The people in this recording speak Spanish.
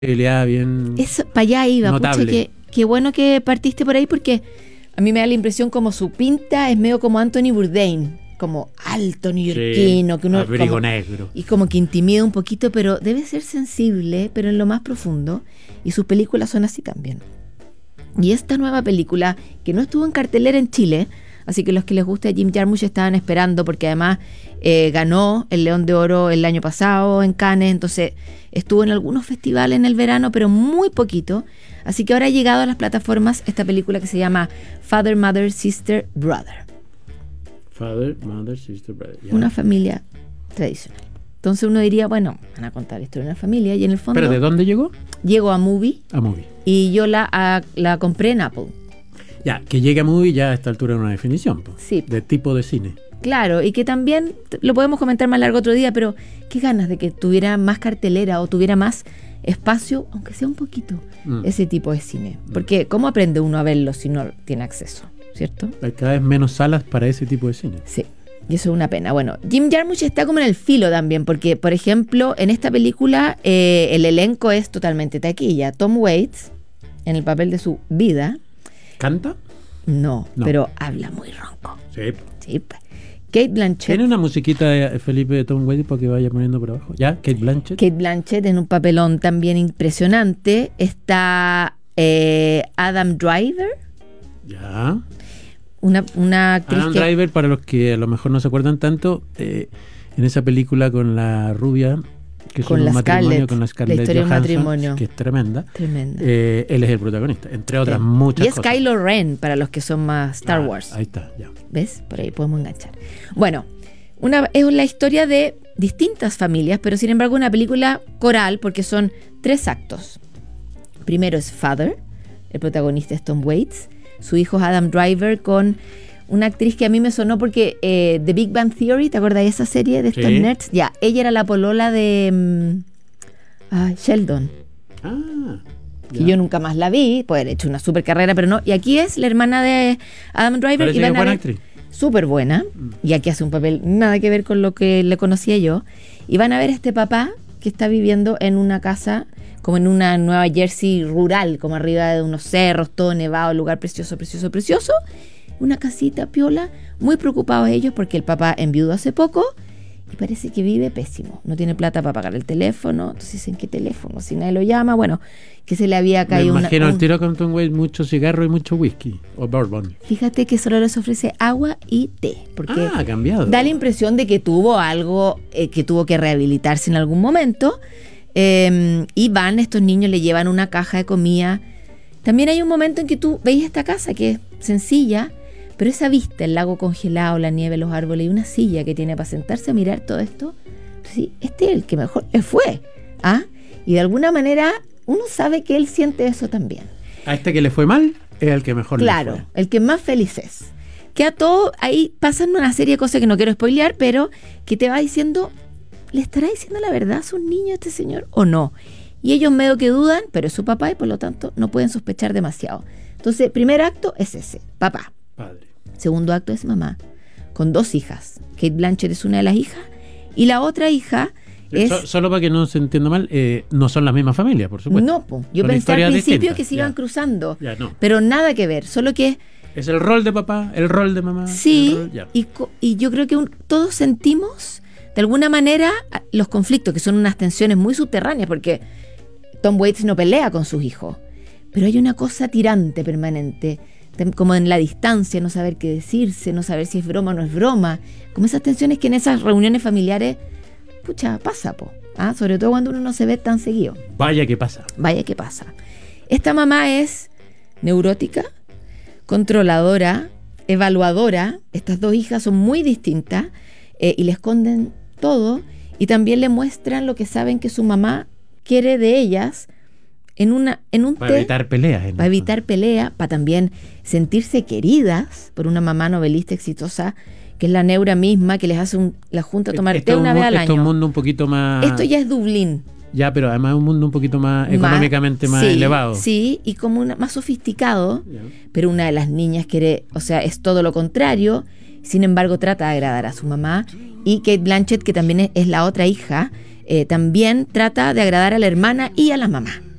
posibilidad bien Eso, para allá iba, notable. pucha, qué bueno que partiste por ahí, porque a mí me da la impresión como su pinta es medio como Anthony Bourdain, como alto neoyorquino, que uno abrigo como, negro. y como que intimida un poquito, pero debe ser sensible, pero en lo más profundo, y sus películas son así también. Y esta nueva película, que no estuvo en cartelera en Chile, así que los que les gusta Jim Jarmusch estaban esperando, porque además ganó el León de Oro el año pasado en Cannes, entonces estuvo en algunos festivales en el verano, pero muy poquito. Así que ahora ha llegado a las plataformas esta película que se llama Father, Mother, Sister, Brother. Father, mother, sister, brother. Ya. Una familia tradicional. Entonces uno diría, bueno, van a contar la historia de una familia, y en el fondo ¿Pero de dónde llegó? llegó a Movie A Movie. y yo la compré en Apple. Ya, que llegue a Movie ya a esta altura es una definición, po, Sí. de tipo de cine. Claro, y que también lo podemos comentar más largo otro día, pero qué ganas de que tuviera más cartelera o tuviera más espacio, aunque sea un poquito, ese tipo de cine. Porque ¿cómo aprende uno a verlo si no tiene acceso? ¿Cierto? Hay cada vez menos salas para ese tipo de cine. Sí, y eso es una pena. Bueno, Jim Jarmusch está como en el filo también, porque, por ejemplo, en esta película el elenco es totalmente taquilla. Tom Waits, en el papel de su vida, ¿Canta? no, No. pero habla muy ronco. Sí. Sí, pues. Kate Blanchett. ¿Tiene una musiquita de Felipe de Tom Waits para que vaya poniendo por abajo? ¿Ya? Kate Blanchett. Kate Blanchett en un papelón también impresionante. Está Adam Driver, Ya. una actriz Adam que... Driver, para los que a lo mejor no se acuerdan tanto, en esa película con la rubia, que Con son la un matrimonio Scarlett, con la la Scarlett historia de un Johansson, matrimonio. que es tremenda. Tremenda. Él es el protagonista, entre otras Sí. muchas Y es cosas. Kylo Ren, para los que son más Star Ah, Wars. Ahí está, ya. ¿Ves? Por ahí podemos enganchar. Bueno, es la historia de distintas familias, pero sin embargo una película coral, porque son 3 actos. Primero es Father, el protagonista es Tom Waits, su hijo es Adam Driver, con una actriz que a mí me sonó porque The Big Bang Theory, ¿te acuerdas de esa serie de estos Sí. nerds? Ya, ella era la polola de Sheldon, Ah, que ya. yo nunca más la vi, puede haber hecho una super carrera, pero no. Y aquí es la hermana de Adam Driver. Parece y que van es a buena ver, actriz. súper buena, y aquí hace un papel nada que ver con lo que le conocía yo. Y van a ver a este papá que está viviendo en una casa, como en una Nueva Jersey rural, como arriba de unos cerros, todo nevado, lugar precioso, precioso, precioso. Una casita piola, muy preocupados ellos porque el papá enviudó hace poco y parece que vive pésimo. No tiene plata para pagar el teléfono. Entonces dicen, ¿qué teléfono? Si nadie lo llama, bueno, que se le había Me caído imagino el tiro con Tom Waits, mucho cigarro y mucho whisky. O bourbon. Fíjate que solo les ofrece agua y té, porque Ha cambiado. da la impresión de que tuvo algo que tuvo que rehabilitarse en algún momento. Y van, estos niños le llevan una caja de comida. También hay un momento en que tú veis esta casa que es sencilla, pero esa vista, el lago congelado, la nieve, los árboles y una silla que tiene para sentarse a mirar todo esto, sí, este es el que mejor le fue. ¿Ah? Y de alguna manera uno sabe que él siente eso también. A este que le fue mal es el que mejor Claro, le fue. el que más feliz es. Que a todo, ahí pasan una serie de cosas que no quiero spoilear, pero que te va diciendo, ¿le estará diciendo la verdad a sus niños este señor o no? Y ellos medio que dudan, pero es su papá y por lo tanto no pueden sospechar demasiado. Entonces, primer acto es ese, papá. Padre. Segundo acto es mamá, con 2 hijas. Kate Blanchett es una de las hijas y la otra hija es... Solo para que no se entienda mal, no son las mismas familias, por supuesto. No, po. Yo Son pensé al historias principio distintas, que se iban ya. cruzando, Ya, no. pero nada que ver, solo que... Es el rol de papá, el rol de mamá. Sí, el rol- ya. y yo creo que todos sentimos de alguna manera los conflictos, que son unas tensiones muy subterráneas, porque Tom Waits no pelea con sus hijos, pero hay una cosa tirante permanente, como en la distancia, no saber qué decirse, no saber si es broma o no es broma, como esas tensiones que en esas reuniones familiares, pucha, pasa, po. ¿Ah? Sobre todo cuando uno no se ve tan seguido. Vaya que pasa. Vaya que pasa. Esta mamá es neurótica, controladora, evaluadora. Estas 2 hijas son muy distintas y le esconden todo y también le muestran lo que saben que su mamá quiere de ellas en un Para evitar peleas. para evitar pelea, para también sentirse queridas por una mamá novelista exitosa que es la Neura misma, que les hace la junta a tomar té una vez al Esto es un año. mundo un poquito más... Esto ya es Dublín. Ya, pero además es un mundo un poquito más económicamente más sí, elevado. Sí, y como más sofisticado, Ya. pero una de las niñas quiere, o sea, es todo lo contrario, sin embargo trata de agradar a su mamá. Y Kate Blanchett, que también es la otra hija, también trata de agradar a la hermana y a la mamá.